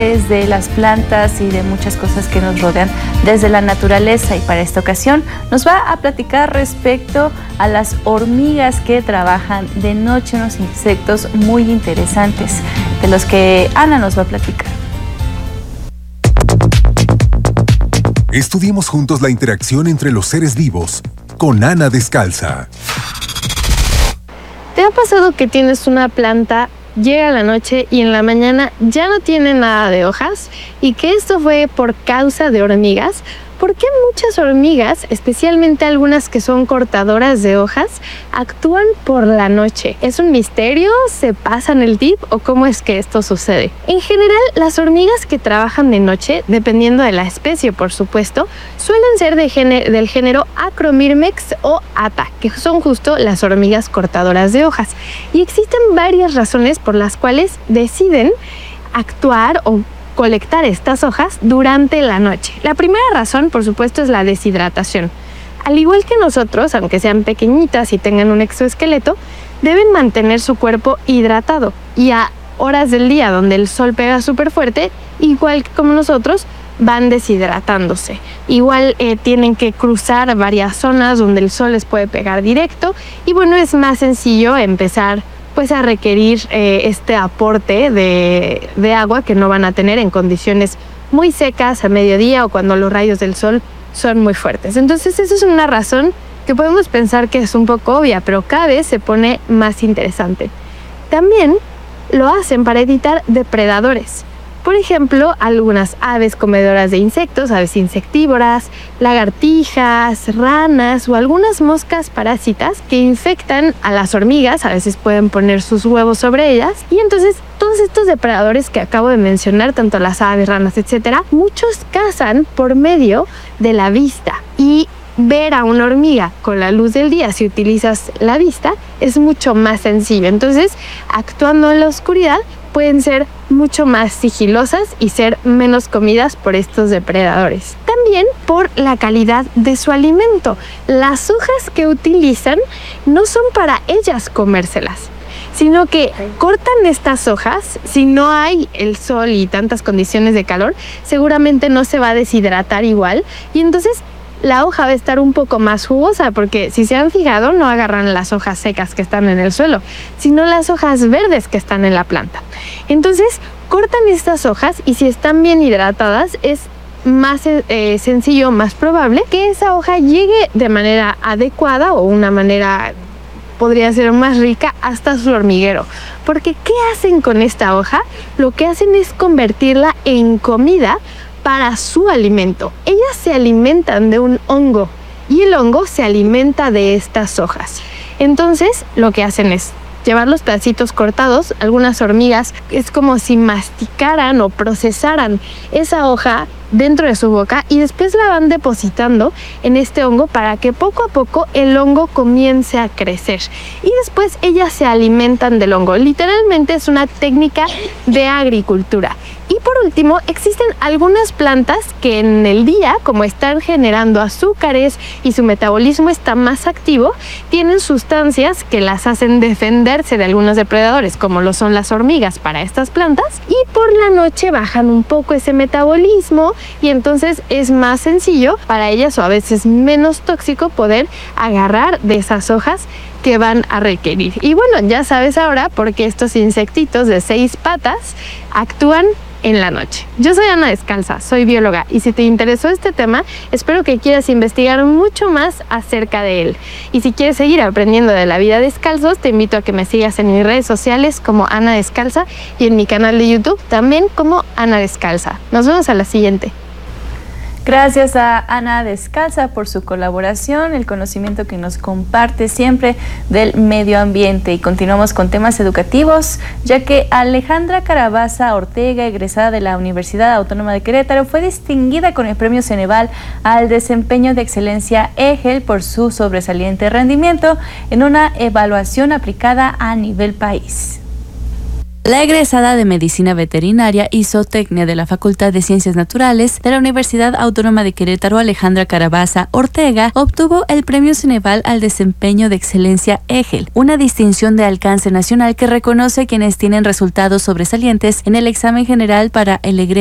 de las plantas y de muchas cosas que nos rodean desde la naturaleza, y para esta ocasión nos va a platicar respecto a las hormigas que trabajan de noche, unos insectos muy interesantes de los que Ana nos va a platicar. Estudiemos juntos la interacción entre los seres vivos con Ana Descalza. ¿Te ha pasado que tienes una planta, llega la noche y en la mañana ya no tiene nada de hojas, y que esto fue por causa de hormigas? ¿Por qué muchas hormigas, especialmente algunas que son cortadoras de hojas, actúan por la noche? ¿Es un misterio? ¿Se pasan el tip? ¿O cómo es que esto sucede? En general, las hormigas que trabajan de noche, dependiendo de la especie por supuesto, suelen ser del género Acromyrmex o Ata, que son justo las hormigas cortadoras de hojas. Y existen varias razones por las cuales deciden actuar o colectar estas hojas durante la noche. La primera razón, por supuesto, es la deshidratación. Al igual que nosotros, aunque sean pequeñitas y tengan un exoesqueleto, deben mantener su cuerpo hidratado, y a horas del día donde el sol pega súper fuerte, igual que como nosotros, van deshidratándose. Igual tienen que cruzar varias zonas donde el sol les puede pegar directo, y bueno, es más sencillo empezar pues a requerir este aporte de agua que no van a tener en condiciones muy secas a mediodía o cuando los rayos del sol son muy fuertes. Entonces esa es una razón que podemos pensar que es un poco obvia, pero cada vez se pone más interesante. También lo hacen para evitar depredadores. Por ejemplo, algunas aves comedoras de insectos, aves insectívoras, lagartijas, ranas o algunas moscas parásitas que infectan a las hormigas, a veces pueden poner sus huevos sobre ellas, y entonces todos estos depredadores que acabo de mencionar, tanto las aves, ranas, etcétera, muchos cazan por medio de la vista, y ver a una hormiga con la luz del día, si utilizas la vista, es mucho más sencillo. Entonces, actuando en la oscuridad, pueden ser mucho más sigilosas y ser menos comidas por estos depredadores. También por la calidad de su alimento. Las hojas que utilizan no son para ellas comérselas, sino que cortan estas hojas. Si no hay el sol y tantas condiciones de calor, seguramente no se va a deshidratar igual, y entonces la hoja va a estar un poco más jugosa, porque si se han fijado, no agarran las hojas secas que están en el suelo, sino las hojas verdes que están en la planta. Entonces cortan estas hojas, y si están bien hidratadas, es más sencillo, más probable que esa hoja llegue de manera adecuada, o una manera podría ser más rica, hasta su hormiguero. Porque ¿qué hacen con esta hoja? Lo que hacen es convertirla en comida para su alimento. Ellas se alimentan de un hongo, y el hongo se alimenta de estas hojas. Entonces lo que hacen es llevar los pedacitos cortados. Algunas hormigas es como si masticaran o procesaran esa hoja dentro de su boca, y después la van depositando en este hongo para que poco a poco el hongo comience a crecer, y después ellas se alimentan del hongo. Literalmente es una técnica de agricultura. Y por último, existen algunas plantas que en el día, como están generando azúcares y su metabolismo está más activo, tienen sustancias que las hacen defenderse de algunos depredadores, como lo son las hormigas para estas plantas, y por la noche bajan un poco ese metabolismo, y entonces es más sencillo para ellas, o a veces menos tóxico, poder agarrar de esas hojas que van a requerir. Y bueno, ya sabes ahora por qué estos insectitos de 6 patas actúan en la noche. Yo soy Ana Descalza, soy bióloga, y si te interesó este tema, espero que quieras investigar mucho más acerca de él. Y si quieres seguir aprendiendo de la vida descalzos, te invito a que me sigas en mis redes sociales como Ana Descalza, y en mi canal de YouTube también como Ana Descalza. Nos vemos a la siguiente. Gracias a Ana Descalza por su colaboración, el conocimiento que nos comparte siempre del medio ambiente. Y continuamos con temas educativos, ya que Alejandra Carabaza Ortega, egresada de la Universidad Autónoma de Querétaro, fue distinguida con el Premio Ceneval al Desempeño de Excelencia EGEL por su sobresaliente rendimiento en una evaluación aplicada a nivel país. La egresada de Medicina Veterinaria y Zootecnia de la Facultad de Ciencias Naturales de la Universidad Autónoma de Querétaro, Alejandra Carabaza Ortega, obtuvo el Premio Ceneval al Desempeño de Excelencia EGEL, una distinción de alcance nacional que reconoce quienes tienen resultados sobresalientes en el examen general para el egreso